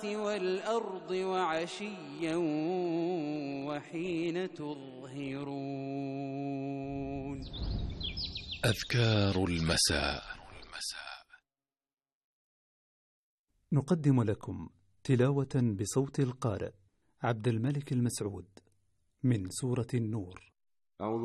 والأرض وعشيا وحين تظهرون. أذكار المساء. نقدم لكم تلاوة بصوت القارئ عبد الملك المسعود من سورة النور.